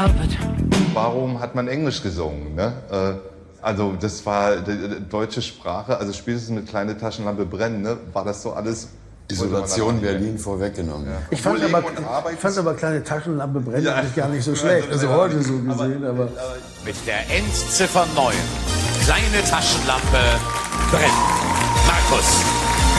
help it. Warum hat man Englisch gesungen? Ne? Also das war die deutsche Sprache, also spätestens mit Kleine Taschenlampe brennen, ne? War das so alles... Isolation Berlin vorweggenommen. Ja. Ich fand aber Kleine Taschenlampe brennen eigentlich gar nicht so schlecht. Also heute so gesehen, aber... Mit der Endziffer 9. Kleine Taschenlampe brennt. Markus.